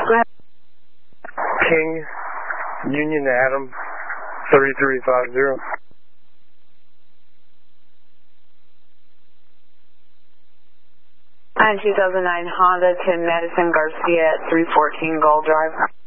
Go ahead. King, Union Adam, 3350. And 2009 Honda to Madison Garcia at 314 Gold Drive.